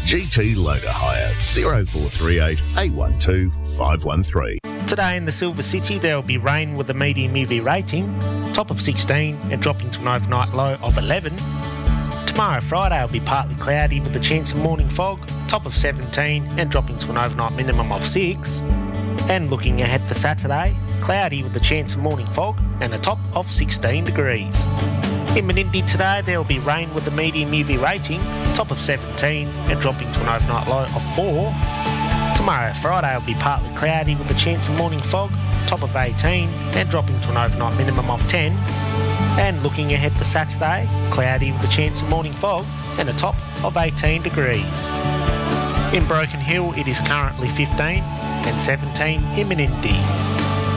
GT Loader Hire 0438 812 513. Today in the Silver City there will be rain with a medium UV rating, top of 16 and dropping to an overnight low of 11. Tomorrow Friday will be partly cloudy with a chance of morning fog, top of 17 and dropping to an overnight minimum of 6. And looking ahead for Saturday, cloudy with a chance of morning fog and a top of 16 degrees. In Menindee today there will be rain with a medium UV rating, top of 17 and dropping to an overnight low of 4. Tomorrow Friday will be partly cloudy with a chance of morning fog, top of 18 and dropping to an overnight minimum of 10. And looking ahead for Saturday, cloudy with a chance of morning fog and a top of 18 degrees. In Broken Hill it is currently 15 and 17 in Menindee.